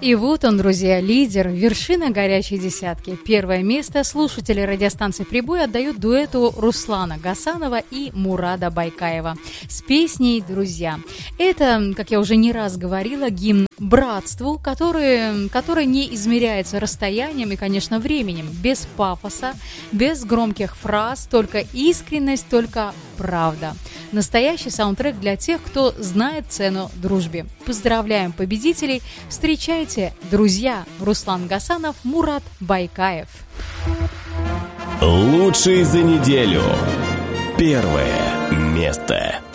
И вот он, друзья, лидер, вершина горячей десятки. Первое место слушатели радиостанции «Прибой» отдают дуэту Руслана Гасанова и Мурада Байкаева с песней «Друзья». Это, как я уже не раз говорила, гимн братству, который не измеряется расстоянием и, конечно, временем, без пафоса, без громких фраз, только искренность, только правда. Настоящий саундтрек для тех, кто знает цену дружбе. Поздравляем победителей! Встречайте, друзья! Руслан Гасанов, Мурад Байкаев. Лучший за неделю. Первое место.